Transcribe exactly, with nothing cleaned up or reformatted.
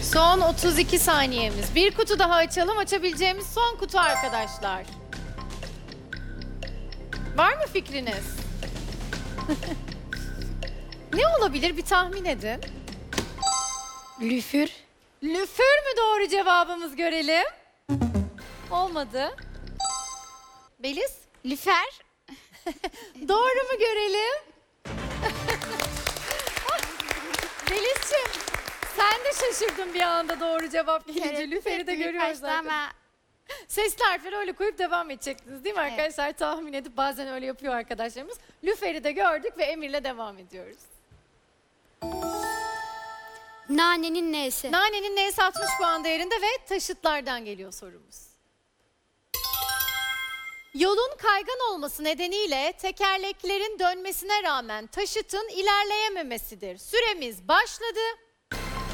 Son otuz iki saniyemiz. Bir kutu daha açalım. Açabileceğimiz son kutu arkadaşlar. Var mı fikriniz? Ne olabilir? Bir tahmin edin. Lüfür. Lüfür mü doğru cevabımız, görelim. Olmadı. Beliz? Lüfer. Doğru mu görelim? Belizciğim, sen de şaşırdın bir anda doğru cevap gelince. Lüferi de görüyoruz zaten. Ama Sesli harfleri öyle koyup devam edecektiniz değil mi Evet. arkadaşlar? Tahmin edip bazen öyle yapıyor arkadaşlarımız. Lüferi de gördük ve Emir'le devam ediyoruz. nanenin neyse. Nanenin N'si altmış puan değerinde ve taşıtlardan geliyor sorumuz. Yolun kaygan olması nedeniyle tekerleklerin dönmesine rağmen taşıtın ilerleyememesidir. Süremiz başladı.